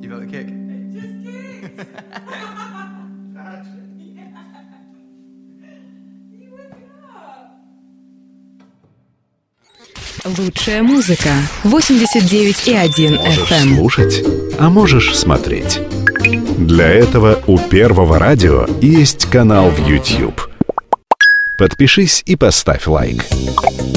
You felt the kick? Just kicked. Лучшая музыка. 89,1 Можешь FM. слушать, а можешь смотреть. Для этого у Первого радио есть канал в YouTube. Подпишись и поставь лайк.